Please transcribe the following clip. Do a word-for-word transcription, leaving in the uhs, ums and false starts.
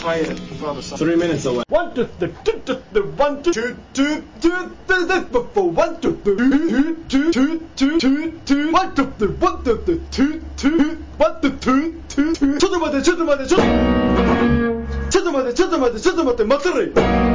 play it for other songs. Three minutes away. One, two, three, two, two, three, one, two, two, two, two, three, three, four, one, two, three, two, two, two, two, two, two, one, two, three, one, two, three, two, two, one, two, two, two, two. ちょっと待って、ちょっと待って、ちょっと。ちょっと待って、ちょっと待って、ちょっと待って、待ってる。